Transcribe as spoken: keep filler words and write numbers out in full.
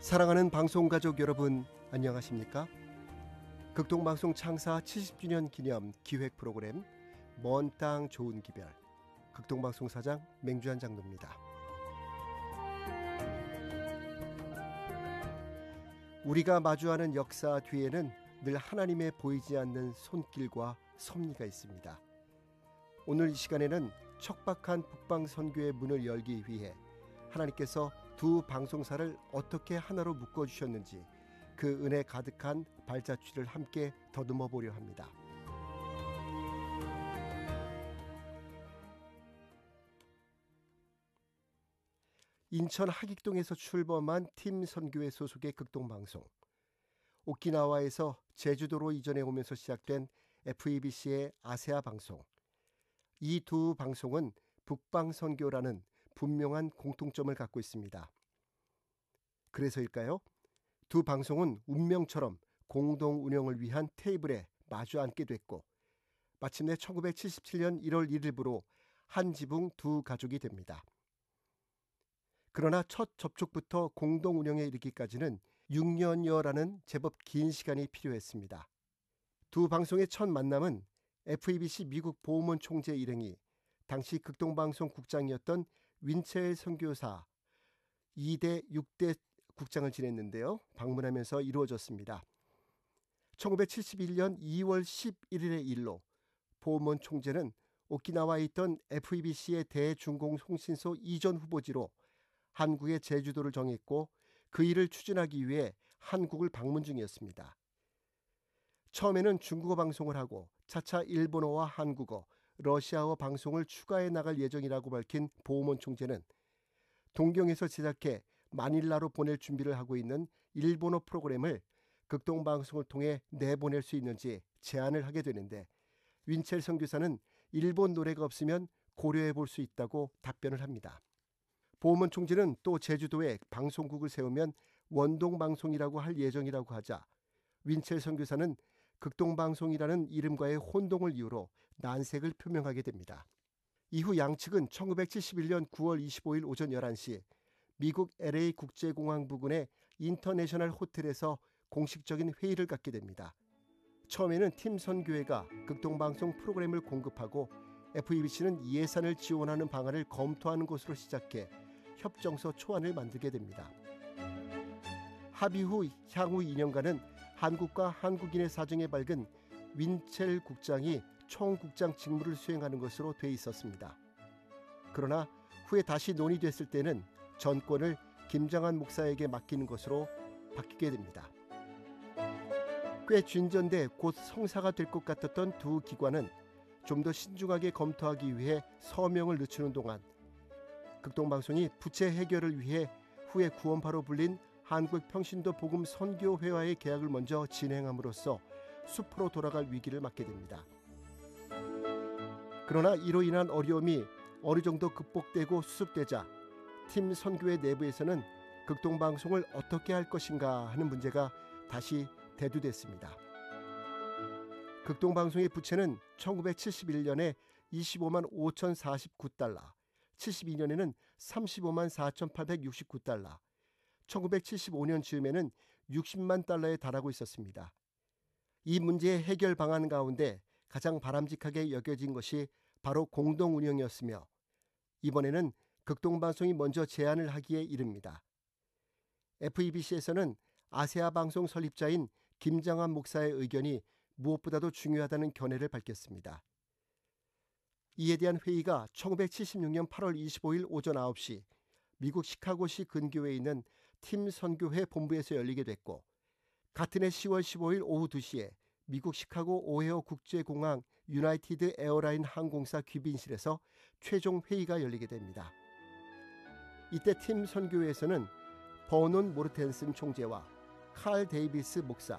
사랑하는 방송가족 여러분, 안녕하십니까? 극동방송 창사 칠십 주년 기념 기획 프로그램 먼 땅 좋은 기별, 극동방송 사장 맹주한 장로입니다. 우리가 마주하는 역사 뒤에는 늘 하나님의 보이지 않는 손길과 섭리가 있습니다. 오늘 이 시간에는 척박한 북방선교의 문을 열기 위해 하나님께서 두 방송사를 어떻게 하나로 묶어주셨는지 그 은혜 가득한 발자취를 함께 더듬어 보려 합니다. 인천 하객동에서 출범한 팀 선교회 소속의 극동방송, 오키나와에서 제주도로 이전해 오면서 시작된 에프이비씨의 아세아 방송, 이 두 방송은 북방선교라는 분명한 공통점을 갖고 있습니다. 그래서일까요? 두 방송은 운명처럼 공동 운영을 위한 테이블에 마주 앉게 됐고 마침내 천구백칠십칠 년 일월 일일부로 한 지붕 두 가족이 됩니다. 그러나 첫 접촉부터 공동 운영에 이르기까지는 육 년여라는 제법 긴 시간이 필요했습니다. 두 방송의 첫 만남은 에프이비씨 미국 보험원 총재 일행이 당시 극동방송 국장이었던 윈첼 선교사 이 대 육 대 국장을 지냈는데요. 방문하면서 이루어졌습니다. 천구백칠십일 년 이월 십일일의 일로 보험원 총재는 오키나와에 있던 에프이비씨의 대중공통신소 이전 후보지로 한국의 제주도를 정했고 그 일을 추진하기 위해 한국을 방문 중이었습니다. 처음에는 중국어 방송을 하고 차차 일본어와 한국어, 러시아어 방송을 추가해 나갈 예정이라고 밝힌 보험원 총재는 동경에서 제작해 마닐라로 보낼 준비를 하고 있는 일본어 프로그램을 극동방송을 통해 내보낼 수 있는지 제안을 하게 되는데 윈첼 선교사는 일본 노래가 없으면 고려해 볼 수 있다고 답변을 합니다. 보험원 총재는 또 제주도에 방송국을 세우면 원동방송이라고 할 예정이라고 하자 윈첼 선교사는 극동방송이라는 이름과의 혼동을 이유로 난색을 표명하게 됩니다. 이후 양측은 천구백칠십일 년 구월 이십오일 오전 열한 시 미국 엘에이 국제공항 부근의 인터내셔널 호텔에서 공식적인 회의를 갖게 됩니다. 처음에는 팀 선교회가 극동방송 프로그램을 공급하고 에프이비씨는 예산을 지원하는 방안을 검토하는 것으로 시작해 협정서 초안을 만들게 됩니다. 합의 후 향후 이 년간은 한국과 한국인의 사정에 밝은 윈첼 국장이 총국장 직무를 수행하는 것으로 돼 있었습니다. 그러나 후에 다시 논의됐을 때는 전권을 김장한 목사에게 맡기는 것으로 바뀌게 됩니다. 꽤 진전돼 곧 성사가 될 것 같았던 두 기관은 좀 더 신중하게 검토하기 위해 서명을 늦추는 동안 극동방송이 부채 해결을 위해 후에 구원파로 불린 한국평신도 복음 선교회와의 계약을 먼저 진행함으로써 숲으로 돌아갈 위기를 맞게 됩니다. 그러나 이로 인한 어려움이 어느 정도 극복되고 수습되자 팀 선교회 내부에서는 극동방송을 어떻게 할 것인가 하는 문제가 다시 대두됐습니다. 극동방송의 부채는 천구백칠십일 년에 이십오만 오천사십구 달러, 칠십이 년에는 삼십오만 사천팔백육십구 달러, 천구백칠십오 년 즈음에는 육십만 달러에 달하고 있었습니다. 이 문제의 해결 방안 가운데 가장 바람직하게 여겨진 것이 바로 공동 운영이었으며 이번에는 극동방송이 먼저 제안을 하기에 이릅니다. 에프이비씨에서는 아세아 방송 설립자인 김장한 목사의 의견이 무엇보다도 중요하다는 견해를 밝혔습니다. 이에 대한 회의가 천구백칠십육 년 팔월 이십오일 오전 아홉 시 미국 시카고시 근교에 있는 팀 선교회 본부에서 열리게 됐고 같은 해 시월 십오일 오후 두 시에 미국 시카고 오헤어 국제공항 유나이티드 에어라인 항공사 귀빈실에서 최종 회의가 열리게 됩니다. 이때 팀 선교회에서는 버논 모르텐슨 총재와 칼 데이비스 목사,